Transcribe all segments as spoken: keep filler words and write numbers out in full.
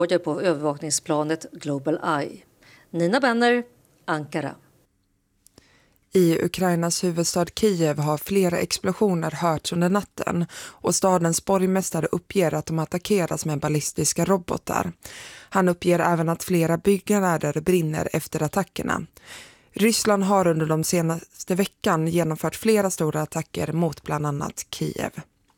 på övervakningsplanet Global Eye. Nina Benner, Ankara. I Ukrainas huvudstad Kiev har flera explosioner hörts under natten och stadens borgmästare uppger att de attackeras med ballistiska robotar. Han uppger även att flera byggnader brinner efter attackerna. Ryssland har under de senaste veckan genomfört flera stora attacker mot bland annat Kiev.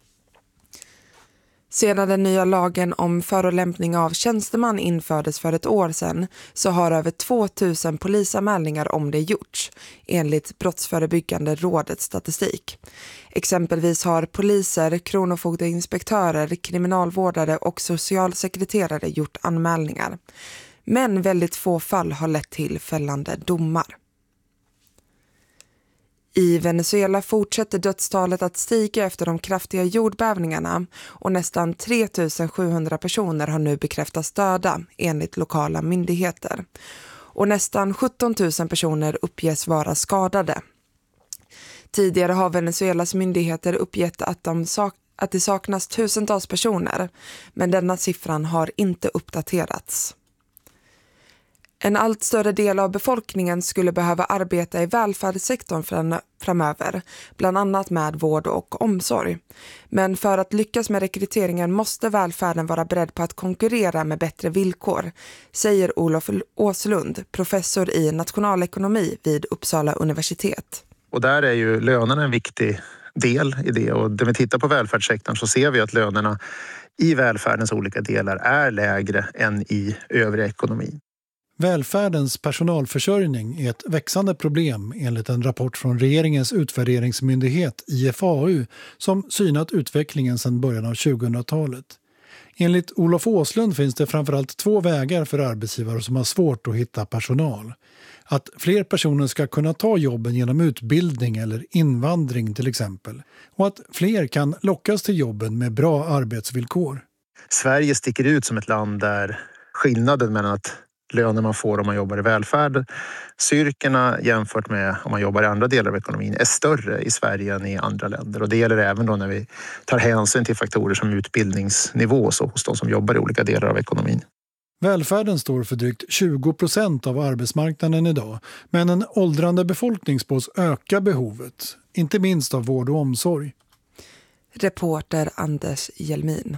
Sedan den nya lagen om förolämpning av tjänsteman infördes för ett år sedan så har över tvåtusen polisanmälningar om det gjorts, enligt Brottsförebyggande rådets statistik. Exempelvis har poliser, kronofogdeinspektörer, kriminalvårdare och socialsekreterare gjort anmälningar. Men väldigt få fall har lett till fällande domar. I Venezuela fortsätter dödstalet att stiga efter de kraftiga jordbävningarna och nästan tre tusen sjuhundra personer har nu bekräftats döda enligt lokala myndigheter. Och nästan sjutton tusen personer uppges vara skadade. Tidigare har Venezuelas myndigheter uppgett att, de sak- att det saknas tusentals personer, men denna siffran har inte uppdaterats. En allt större del av befolkningen skulle behöva arbeta i välfärdssektorn fram- framöver, bland annat med vård och omsorg. Men för att lyckas med rekryteringen måste välfärden vara beredd på att konkurrera med bättre villkor, säger Olof Åslund, professor i nationalekonomi vid Uppsala universitet. Och där är ju lönerna en viktig del i det, och när vi tittar på välfärdssektorn så ser vi att lönerna i välfärdens olika delar är lägre än i övriga ekonomin. Välfärdens personalförsörjning är ett växande problem enligt en rapport från regeringens utvärderingsmyndighet I F A U som synat utvecklingen sedan början av tjugohundratalet. Enligt Olof Åslund finns det framförallt två vägar för arbetsgivare som har svårt att hitta personal. Att fler personer ska kunna ta jobben genom utbildning eller invandring till exempel. Och att fler kan lockas till jobben med bra arbetsvillkor. Sverige sticker ut som ett land där skillnaden mellan att löner man får om man jobbar i välfärd, styrkorna jämfört med om man jobbar i andra delar av ekonomin är större i Sverige än i andra länder. Och det gäller även då när vi tar hänsyn till faktorer som utbildningsnivå så hos de som jobbar i olika delar av ekonomin. Välfärden står för drygt tjugo procent av arbetsmarknaden idag, men en åldrande befolkning spås öka behovet, inte minst av vård och omsorg. Reporter Anders Hjelmin.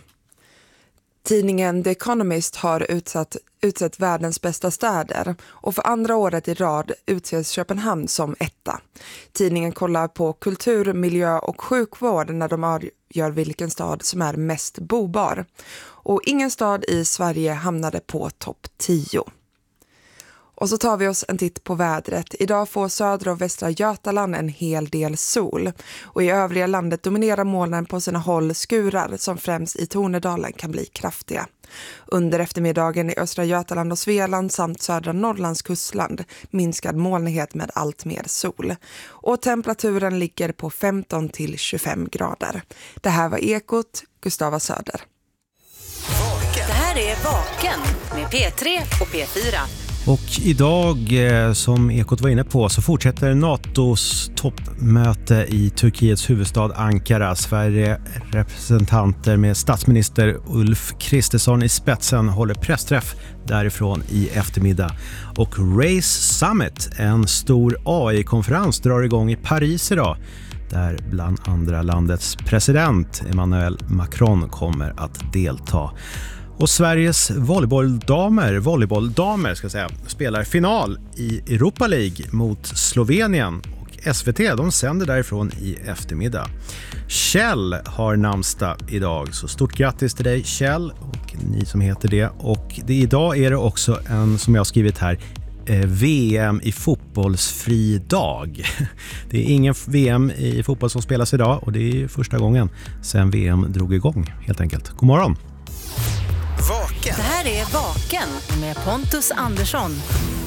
Tidningen The Economist har utsatt, utsett världens bästa städer och för andra året i rad utses Köpenhamn som etta. Tidningen kollar på kultur, miljö och sjukvård när de avgör vilken stad som är mest bobar. Och ingen stad i Sverige hamnade på topp tio. Och så tar vi oss en titt på vädret. Idag får södra och västra Götaland en hel del sol. Och i övriga landet dominerar molnen på sina håll skurar som främst i Tornedalen kan bli kraftiga. Under eftermiddagen i östra Götaland och Svealand samt södra Norrlands kustland minskad molnighet med allt mer sol. Och temperaturen ligger på femton till tjugofem grader. Det här var Ekot, Gustava Söder. Det här är Vaken med P tre och P fyra. Och idag, som Ekot var inne på, så fortsätter NATOs toppmöte i Turkiets huvudstad Ankara. Sverige representanter med statsminister Ulf Kristersson i spetsen håller pressträff därifrån i eftermiddag. Och Race Summit, en stor A I-konferens, drar igång i Paris idag. Där bland andra landets president Emmanuel Macron kommer att delta. Och Sveriges volleybolldamer, volleybolldamer ska säga, spelar final i Europa League mot Slovenien. Och S V T, de sänder därifrån i eftermiddag. Kjell har namnsdag idag, så stort grattis till dig Kjell och ni som heter det. Och det, idag är det också en, som jag har skrivit här, V M i fotbollsfri dag. Det är ingen V M i fotboll som spelas idag och det är första gången sedan V M drog igång helt enkelt. God morgon! Vaken. Det här är Vaken med Pontus Andersson.